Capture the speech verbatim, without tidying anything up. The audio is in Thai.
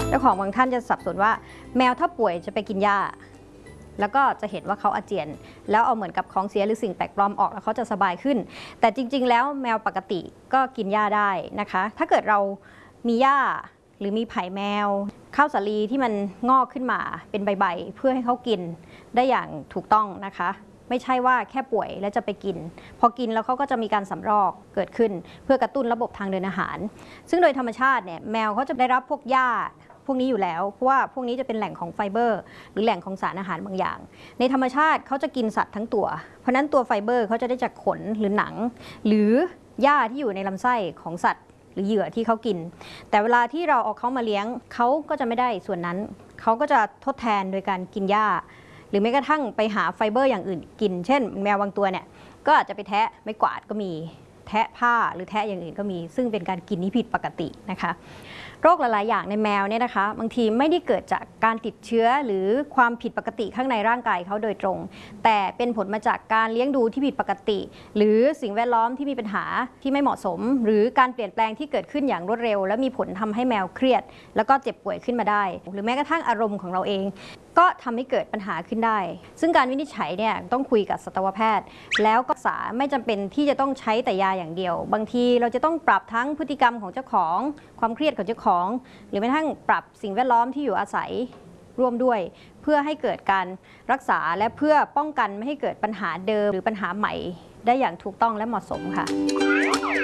เจ้าของบางท่านจะสับสนว่าแมวถ้าป่วยจะไปกินหญ้าแล้วก็จะเห็นว่าเขาอาเจียนแล้วเอาเหมือนกับของเสียหรือสิ่งแปลกปลอมออกแล้วเขาจะสบายขึ้นแต่จริงๆแล้วแมวปกติก็กินหญ้าได้นะคะถ้าเกิดเรามีหญ้าหรือมีไผ่แมวข้าวสาลีที่มันงอกขึ้นมาเป็นใบๆเพื่อให้เขากินได้อย่างถูกต้องนะคะไม่ใช่ว่าแค่ป่วยแล้วจะไปกินพอกินแล้วเขาก็จะมีการสำรอกเกิดขึ้นเพื่อกระตุ้นระบบทางเดินอาหารซึ่งโดยธรรมชาติเนี่ยแมวเขาจะได้รับพวกหญ้าพวกนี้อยู่แล้วเพราะว่าพวกนี้จะเป็นแหล่งของไฟเบอร์หรือแหล่งของสารอาหารบางอย่างในธรรมชาติเขาจะกินสัตว์ทั้งตัวเพราะนั้นตัวไฟเบอร์เขาจะได้จากขนหรือหนังหรือหญ้าที่อยู่ในลำไส้ของสัตว์หรือเหยื่อที่เขากินแต่เวลาที่เราเอาเขามาเลี้ยงเขาก็จะไม่ได้ส่วนนั้นเขาก็จะทดแทนโดยการกินหญ้าหรือแม้กระทั่งไปหาไฟเบอร์อย่างอื่นกินเช่นแมวบางตัวเนี่ยก็อาจจะไปแทะไม้กวาดก็มีแทะผ้าหรือแทะอย่างอื่นก็มีซึ่งเป็นการกินที่ผิดปกตินะคะโรคหลายๆอย่างในแมวเนี่ยนะคะบางทีไม่ได้เกิดจากการติดเชื้อหรือความผิดปกติข้างในร่างกายเขาโดยตรงแต่เป็นผลมาจากการเลี้ยงดูที่ผิดปกติหรือสิ่งแวดล้อมที่มีปัญหาที่ไม่เหมาะสมหรือการเปลี่ยนแปลงที่เกิดขึ้นอย่างรวดเร็วและมีผลทำให้แมวเครียดแล้วก็เจ็บป่วยขึ้นมาได้หรือแม้กระทั่งอารมณ์ของเราเองก็ทำให้เกิดปัญหาขึ้นได้ซึ่งการวินิจฉัยเนี่ยต้องคุยกับสัตวแพทย์แล้วก็รักษาไม่จำเป็นที่จะต้องใช้แต่ยาอย่างเดียวบางทีเราจะต้องปรับทั้งพฤติกรรมของเจ้าของความเครียดของเจ้าของหรือแม้กระทั่งปรับสิ่งแวดล้อมที่อยู่อาศัยร่วมด้วยเพื่อให้เกิดการรักษาและเพื่อป้องกันไม่ให้เกิดปัญหาเดิมหรือปัญหาใหม่ได้อย่างถูกต้องและเหมาะสมค่ะ